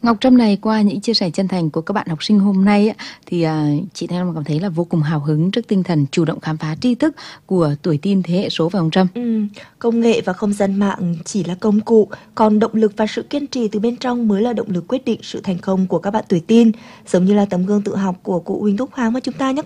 Ngọc Trâm này, qua những chia sẻ chân thành của các bạn học sinh hôm nay á, thì chị Thanh Long cảm thấy là vô cùng hào hứng trước tinh thần chủ động khám phá tri thức của tuổi teen thế hệ số, phải không Trâm? Công nghệ và không gian mạng chỉ là công cụ, còn động lực và sự kiên trì từ bên trong mới là động lực quyết định sự thành công của các bạn tuổi teen, giống như là tấm gương tự học của cụ Huỳnh Thúc Kháng mà chúng ta nhắc